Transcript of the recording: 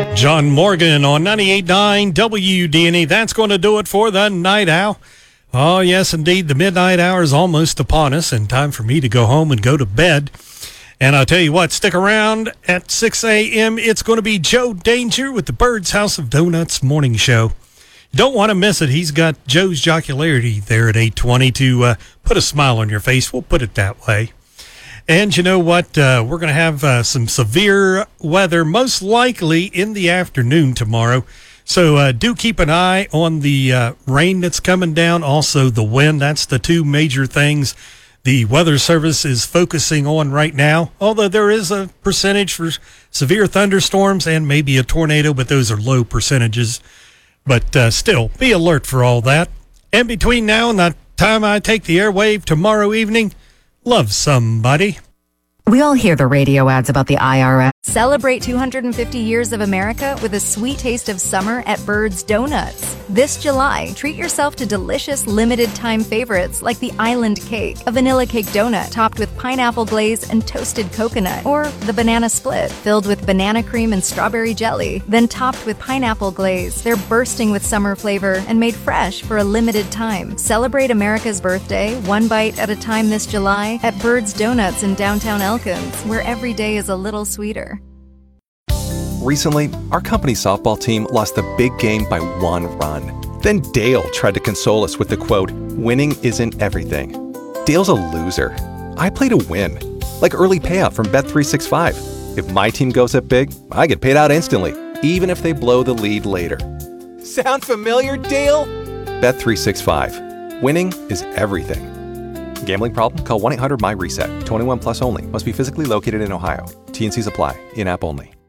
John Morgan on 98.9 WDNE. That's going to do it for the Night Owl. Oh, yes, indeed. The midnight hour is almost upon us, and time for me to go home and go to bed. And I'll tell you what, stick around at 6 a.m. It's going to be Joe Danger with the Bird's House of Donuts morning show. Don't want to miss it. He's got Joe's Jocularity there at 8:20 to put a smile on your face. We'll put it that way. And you know what? We're going to have some severe weather, most likely in the afternoon tomorrow. So do keep an eye on the rain that's coming down. Also, the wind. That's the two major things the Weather Service is focusing on right now. Although there is a percentage for severe thunderstorms and maybe a tornado, but those are low percentages. But still, be alert for all that. And between now and the time I take the airwave tomorrow evening, love somebody. We all hear the radio ads about the IRS. Celebrate 250 years of America with a sweet taste of summer at Bird's Donuts. This July, treat yourself to delicious limited-time favorites like the Island Cake, a vanilla cake donut topped with pineapple glaze and toasted coconut, or the Banana Split, filled with banana cream and strawberry jelly, then topped with pineapple glaze. They're bursting with summer flavor and made fresh for a limited time. Celebrate America's birthday, one bite at a time this July at Bird's Donuts in downtown Elkins, where every day is a little sweeter. Recently, our company softball team lost the big game by 1 run. Then Dale tried to console us with the quote, "Winning isn't everything." Dale's a loser. I play to win, like early payout from Bet365. If my team goes up big, I get paid out instantly, even if they blow the lead later. Sound familiar, Dale? Bet365. Winning is everything. Gambling problem? Call 1-800-MY-RESET. 21 plus only. Must be physically located in Ohio. T&Cs apply. In-app only.